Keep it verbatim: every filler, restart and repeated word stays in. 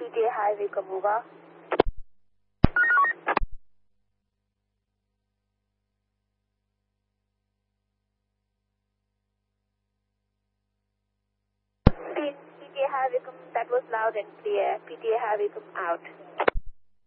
P T A Highway Kabuga. P T A Highway come, that was loud and clear. P T A Highway come out.